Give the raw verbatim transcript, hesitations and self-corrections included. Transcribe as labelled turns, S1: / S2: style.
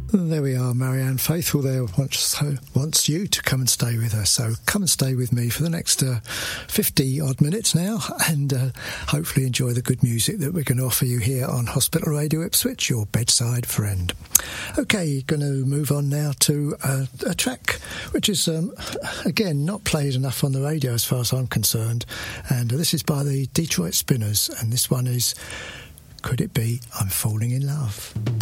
S1: There we are, Marianne Faithfull there wants, wants you to come and stay with her. So come and stay with me for the next uh, fifty odd minutes now, and uh, hopefully enjoy the good music that we're going to offer you here on Hospital Radio Ipswich, your bedside friend. Okay, going to move on now to uh, a track which is, um, again, not played enough on the radio as far as I'm concerned. And uh, this is by the Detroit Spinners, and this one is Could It Be I'm Falling in Love?